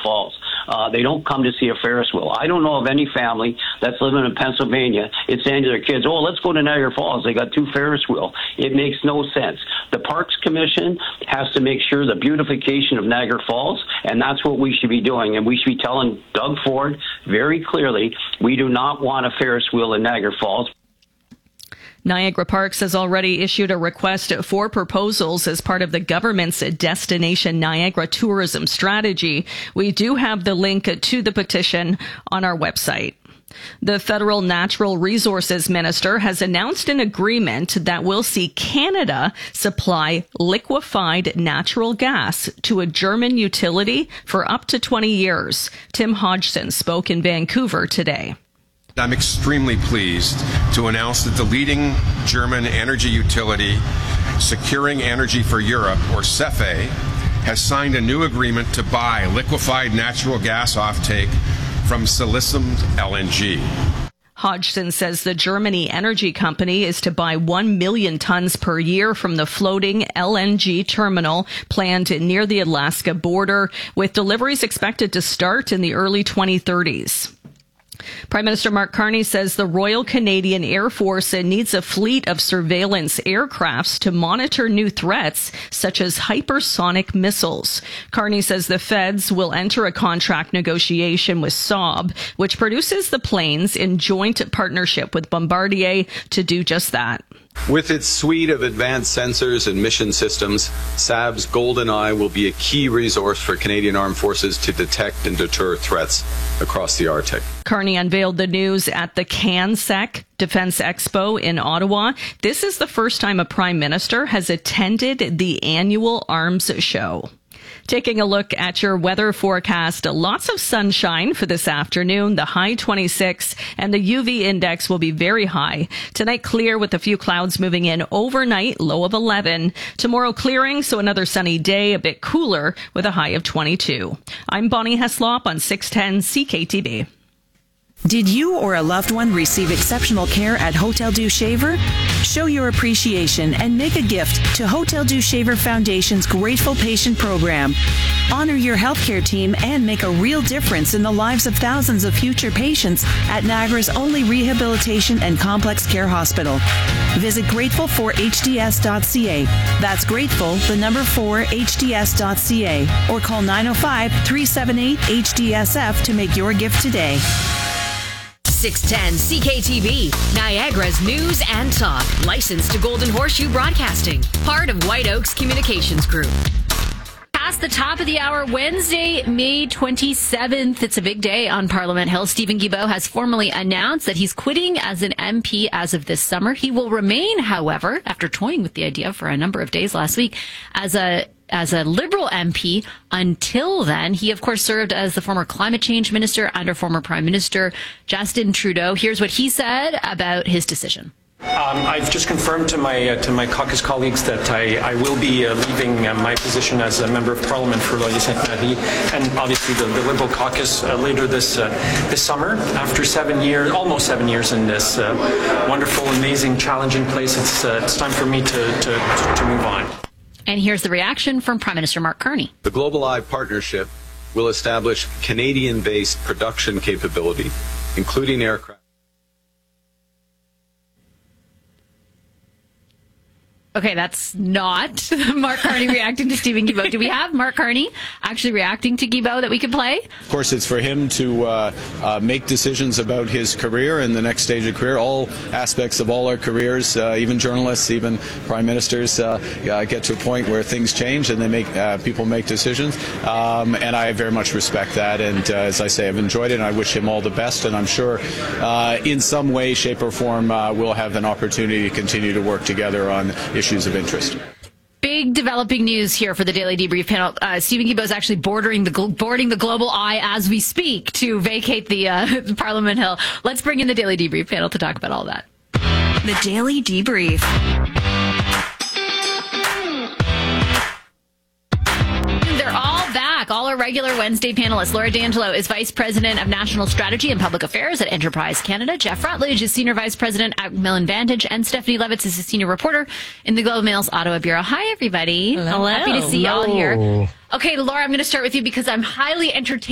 Falls. They don't come to see a Ferris wheel. I don't know of any family that's living in Pennsylvania. It's saying to their kids, oh, let's go to Niagara Falls. They got 2 Ferris wheels. It makes no sense. The Parks Commission has to make sure the beautification of Niagara Falls, and that's what we should be doing. And we should be telling Doug Ford very clearly, we do not want a Ferris wheel in Niagara Falls. Niagara Parks has already issued a request for proposals as part of the government's Destination Niagara tourism strategy. We do have the link to the petition on our website. The federal natural resources minister has announced an agreement that will see Canada supply liquefied natural gas to a German utility for up to 20 years. Tim Hodgson spoke in Vancouver today. I'm extremely pleased to announce that the leading German energy utility, Securing Energy for Europe, or SEFE, has signed a new agreement to buy liquefied natural gas offtake from Silicem LNG. Hodgson says the Germany energy company is to buy 1 million tons per year from the floating LNG terminal planned near the Alaska border, with deliveries expected to start in the early 2030s. Prime Minister Mark Carney says the Royal Canadian Air Force needs a fleet of surveillance aircrafts to monitor new threats such as hypersonic missiles. Carney says the feds will enter a contract negotiation with Saab, which produces the planes in joint partnership with Bombardier to do just that. With its suite of advanced sensors and mission systems, Saab's GoldenEye will be a key resource for Canadian Armed Forces to detect and deter threats across the Arctic. Carney unveiled the news at the CanSec Defense Expo in Ottawa. This is the first time a prime minister has attended the annual arms show. Taking a look at your weather forecast, lots of sunshine for this afternoon, the high 26, and the UV index will be very high. Tonight clear with a few clouds moving in overnight, low of 11. Tomorrow clearing, so another sunny day, a bit cooler with a high of 22. I'm Bonnie Heslop on 610 CKTB. Did you or a loved one receive exceptional care at Hotel Dieu Shaver? Show your appreciation and make a gift to Hotel Dieu Shaver Foundation's Grateful Patient Program. Honor your healthcare team and make a real difference in the lives of thousands of future patients at Niagara's only rehabilitation and complex care hospital. Visit grateful4hds.ca. That's grateful, the number 4hds.ca, or call 905-378-HDSF to make your gift today. 610 CKTB, Niagara's news and talk. Licensed to Golden Horseshoe Broadcasting. Part of White Oaks Communications Group. Past the top of the hour, Wednesday, May 27th. It's a big day on Parliament Hill. Stephen Guilbeault has formally announced that he's quitting as an MP as of this summer. He will remain, however, after toying with the idea for a number of days last week, as a Liberal MP until then. He, of course, served as the former climate change minister under former Prime Minister Justin Trudeau. Here's what he said about his decision. I've just confirmed to my caucus colleagues that I will be leaving my position as a member of Parliament for Laurier-Sainte-Marie, and obviously the Liberal caucus later this summer. After 7 years, almost 7 years in this wonderful, amazing, challenging place, it's time for me to move on. And here's the reaction from Prime Minister Mark Carney. The Global Eye Partnership will establish Canadian-based production capability, including aircraft. Okay, that's not Mark Carney reacting to Stephen Guilbeault. Do we have Mark Carney actually reacting to Guilbeault that we could play? Of course, it's for him to make decisions about his career and the next stage of career. All aspects of all our careers, even journalists, even prime ministers, get to a point where things change and they people make decisions. And I very much respect that. And as I say, I've enjoyed it, and I wish him all the best. And I'm sure in some way, shape, or form, we'll have an opportunity to continue to work together on issues of interest. Big developing news here for the Daily Debrief panel. Stephen Guilbeault is actually boarding the Global Eye as we speak to vacate the Parliament Hill. Let's bring in the Daily Debrief panel to talk about all that. The Daily Debrief. All our regular Wednesday panelists. Laura D'Angelo is Vice President of National Strategy and Public Affairs at Enterprise Canada. Jeff Rutledge is Senior Vice President at Macmillan Vantage. And Stephanie Levitz is a Senior Reporter in the Globe and Mail's Ottawa Bureau. Hi, everybody. Hello. Happy to see you all here. Okay, Laura, I'm going to start with you because I'm highly entertained